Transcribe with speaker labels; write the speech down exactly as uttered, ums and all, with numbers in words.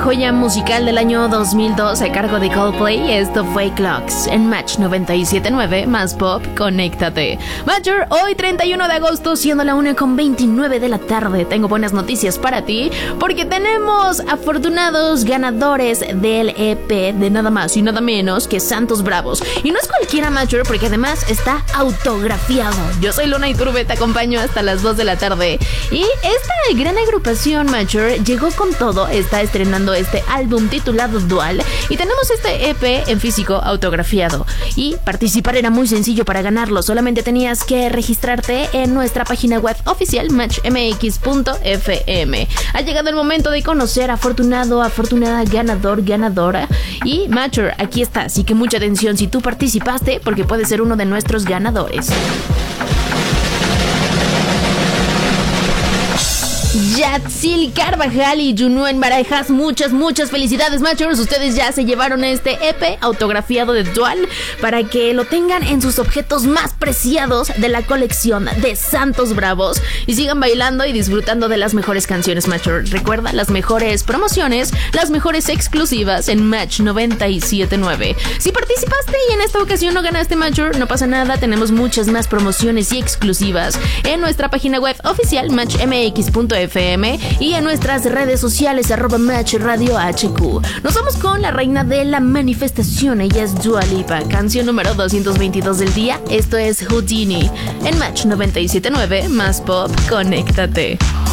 Speaker 1: joya musical del año dos mil dos a cargo de Coldplay. Esto fue Clocks en Match noventa y siete punto nueve más Pop, conéctate. Matcher, hoy treinta y uno de agosto, siendo la una con veintinueve de la tarde, tengo buenas noticias para ti, porque tenemos afortunados ganadores del E P de nada más y nada menos que Santos Bravos. Y no es cualquiera, Matcher, porque además está autografiado. Yo soy Luna Iturbe, te acompaño hasta las dos de la tarde. Y esta gran agrupación, Matcher, llegó con todo, está estrenando este álbum titulado Dual y tenemos este E P en físico autografiado. Y participar era muy sencillo para ganarlo, solamente tenías que registrarte en nuestra página web oficial match m x punto f m. Ha llegado el momento de conocer afortunado, afortunada, ganador, ganadora. Y Matcher, aquí está, así que mucha atención si tú participaste, porque puedes ser uno de nuestros ganadores. Yatsil Carvajal y Junuen Barajas, muchas, muchas felicidades, Matchers. Ustedes ya se llevaron este E P autografiado de Dual para que lo tengan en sus objetos más preciados de la colección de Santos Bravos y sigan bailando y disfrutando de las mejores canciones, Matcher. Recuerda, las mejores promociones, las mejores exclusivas en Match noventa y siete punto nueve. Si participaste y en esta ocasión no ganaste, Matcher, no pasa nada, tenemos muchas más promociones y exclusivas en nuestra página web oficial match m x punto f m y en nuestras redes sociales arroba Match Radio H Q. Nos vamos con la reina de la manifestación, ella es Dua Lipa, canción número doscientos veintidós del día. Esto es Houdini en Match noventa y siete punto nueve más Pop, conéctate.